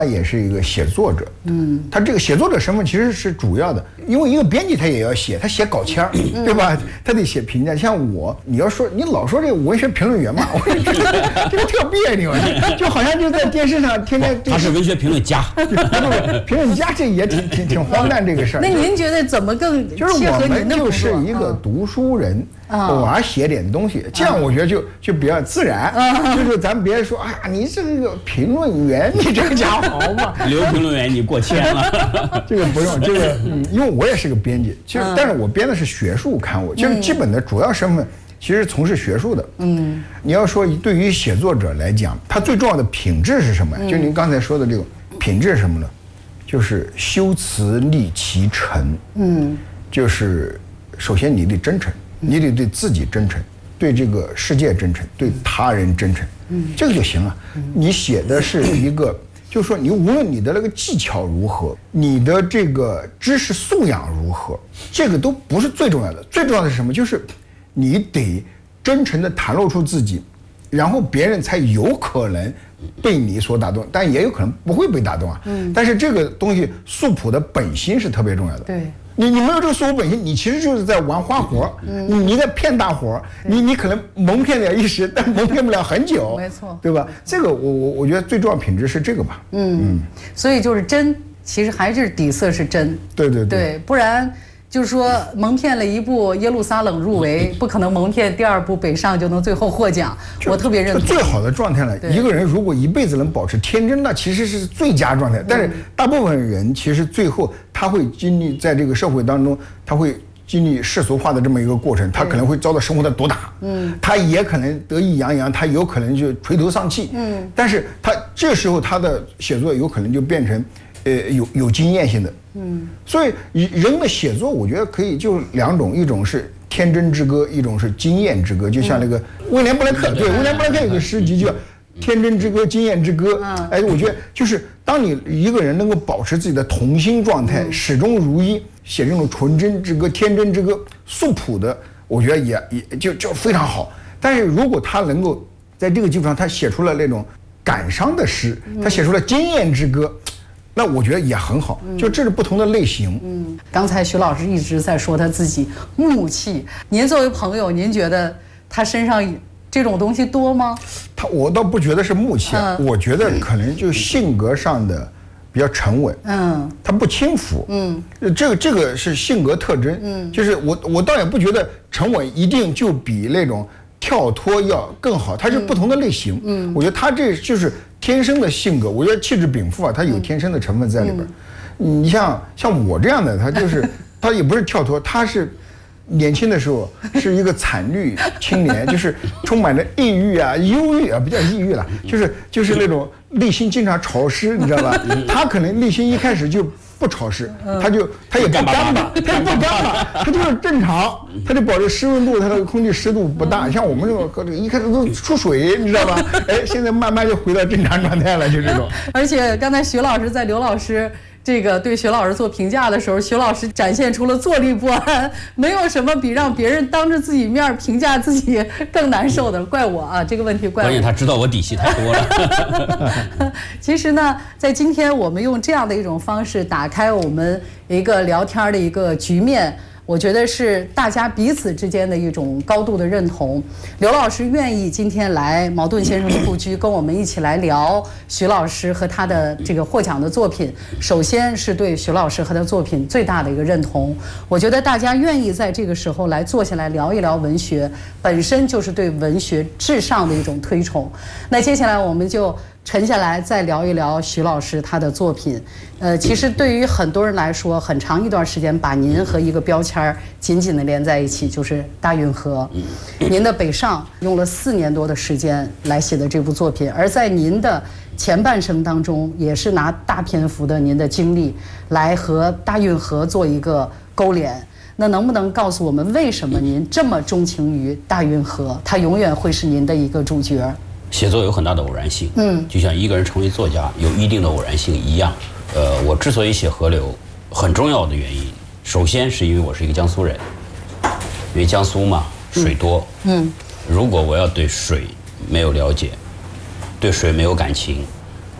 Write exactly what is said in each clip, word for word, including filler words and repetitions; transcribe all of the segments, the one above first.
他也是一个写作者，嗯，他这个写作者身份其实是主要的，因为一个编辑他也要写，他写稿签儿，对吧？他得写评价。像我，你要说你老说这个文学评论员嘛，我觉得这个特别扭，就好像就在电视上天天。 他是文学评论家， 评论家这也挺挺挺荒诞这个事儿。 那您觉得怎么更就是我们就是一个读书人，偶尔写点东西，这样我觉得就就比较自然。就是咱别说啊，你这个评论员，你这个家伙。好嘛， 刘评论员，你过谦了。 这个不用，这个、嗯、因为我也是个编辑，其实、嗯、但是我编的是学术刊物，就是基本的主要身份其实从事学术的。嗯，你要说对于写作者来讲，他最重要的品质是什么？嗯、就您刚才说的这个品质是什么呢？就是修辞立其诚。嗯，就是首先你得真诚，你得对自己真诚，对这个世界真诚，对他人真诚。嗯，这个就行了。你写的是一个，就是说你无论你的那个技巧如何，你的这个知识素养如何，这个都不是最重要的。最重要的是什么？就是你得真诚地袒露出自己，然后别人才有可能被你所打动，但也有可能不会被打动啊。嗯。但是这个东西素朴的本心是特别重要的。 对。 你你没有这个素朴本心，你其实就是在玩花活，嗯、你你在骗大伙，你你可能蒙骗了一时，但蒙骗不了很久， 没错， 对吧？这个我我我觉得最重要品质是这个吧。 嗯嗯，所以就是真，其实还是底色是真。 对对对, 对，不然就是说蒙骗了一部耶路撒冷入围，不可能蒙骗第二部北上就能最后获奖。我特别认同。 最好的状态了，一个人如果一辈子能保持天真，那其实是最佳状态。但是大部分人其实最后他会经历在这个社会当中，他会经历世俗化的这么一个过程，他可能会遭到生活的毒打，嗯，他也可能得意洋洋，他有可能就垂头丧气，嗯，但是他这时候他的写作有可能就变成，呃，有有经验性的，嗯，所以人的写作，我觉得可以就两种，一种是天真之歌，一种是经验之歌，就像那个威廉布莱克，对，威廉布莱克有个诗集叫。天真之歌，经验之歌。哎，我觉得就是当你一个人能够保持自己的童心状态，嗯、始终如一，写这种纯真之歌、天真之歌、素朴的，我觉得也也就就非常好。但是如果他能够在这个基础上，他写出了那种感伤的诗，他写出了经验之歌，那我觉得也很好。就这是不同的类型。 嗯，刚才徐老师一直在说他自己木气，您作为朋友，您觉得他身上这种东西多吗？ 他我倒不觉得是木气、啊，嗯、我觉得可能就性格上的比较沉稳，嗯，他不轻浮，嗯，这个这个是性格特征，嗯，就是我我倒也不觉得沉稳一定就比那种跳脱要更好，它是不同的类型，嗯，我觉得他这就是天生的性格，我觉得气质禀赋啊，他有天生的成分在里边。嗯、你像像我这样的，他就是他也不是跳脱，他是。年轻的时候是一个惨绿青年，就是充满着抑郁啊、忧郁啊，不叫抑郁了，就是就是那种内心经常潮湿，你知道吧？他可能内心一开始就不潮湿，他就他也不干巴，他也不干巴，他就是正常，他就保持湿温度，他的空气湿度不大。像我们这种一开始都出水，你知道吧？哎，现在慢慢就回到正常状态了，就这种。 而且刚才徐老师在刘老师。这个对徐老师做评价的时候，徐老师展现出了坐立不安，没有什么比让别人当着自己面评价自己更难受的。怪我啊，这个问题怪我。 关键他知道我底细太多了。 其实呢，在今天我们用这样的一种方式打开我们一个聊天的一个局面。我觉得是大家彼此之间的一种高度的认同。刘老师愿意今天来茅盾先生的故居，跟我们一起来聊徐老师和他的这个获奖的作品。首先是对徐老师和他作品最大的一个认同。我觉得大家愿意在这个时候来坐下来聊一聊文学，本身就是对文学至上的一种推崇。那接下来我们就沉下来再聊一聊徐老师他的作品。呃，其实对于很多人来说，很长一段时间把您和一个标签紧紧地连在一起，就是大运河。您的北上用了四年多的时间来写的这部作品，而在您的前半生当中，也是拿大篇幅的您的经历来和大运河做一个勾连。那能不能告诉我们，为什么您这么钟情于大运河？它永远会是您的一个主角。 写作有很大的偶然性，嗯，就像一个人成为作家有一定的偶然性一样。呃，我之所以写河流，很重要的原因，首先是因为我是一个江苏人，因为江苏嘛，水多，嗯，如果我要对水没有了解，对水没有感情，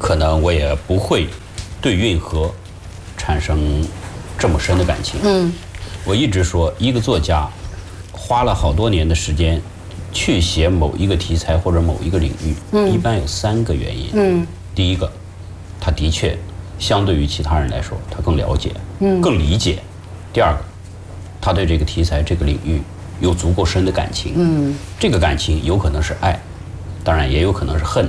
可能我也不会对运河产生这么深的感情。嗯，我一直说，一个作家花了好多年的时间去写某一个题材或者某一个领域，嗯，一般有三个原因。嗯，第一个，他的确相对于其他人来说，他更了解，嗯，更理解。第二个，他对这个题材、这个领域有足够深的感情。嗯，这个感情有可能是爱，当然也有可能是恨。